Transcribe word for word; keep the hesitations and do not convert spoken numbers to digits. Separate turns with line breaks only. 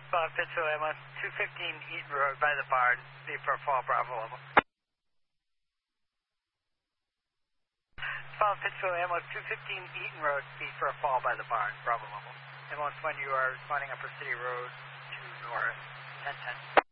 Follow Pittsfield ambulance two fifteen Eaton Road by the barn, be for fall Bravo level. Follow Pittsfield ambulance two fifteen Eaton Road, be for a fall by the barn, Bravo level. Ambulance one, you are responding Upper City Road to North, ten ten.